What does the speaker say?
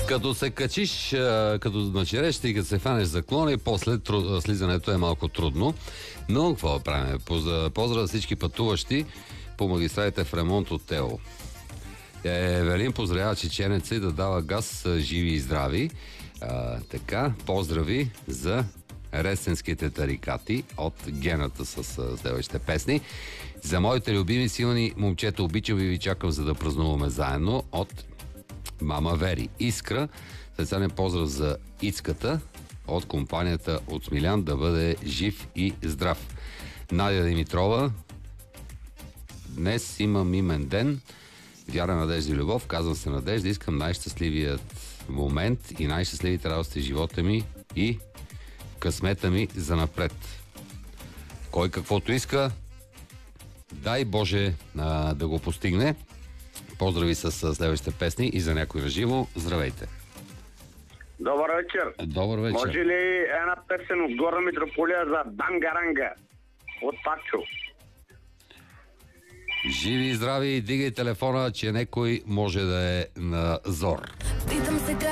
Като се качиш като на черешите и като се фанеш за клона и после слизането е малко трудно. Но какво правим? Поздрав всички пътуващи по магистралите в ремонт от Тео. Евелин поздравява чеченеца и да дава газ живи и здрави. Така, поздрави за ресенските тарикати от Гената с следващите песни. За моите любими силни момчета обичам и ви чакам, за да празнуваме заедно от Мама Вери. Искра, специален поздрав за Ицката от компанията от Смилян, да бъде жив и здрав. Надя Димитрова, днес имам имен ден, вяра, надежда и любов, казвам се Надежда, искам най-щастливият момент и най-щастливите радости в живота ми и късмета ми за напред. Кой каквото иска, дай Боже да го постигне. Поздрави с следващите песни и за някой наживо. Здравейте! Добър вечер! Добър вечер! Може ли една песен от Горна Митрополия за Дангаранга от Пачо? Живи и здрави, дигай телефона, че некой може да е на зор.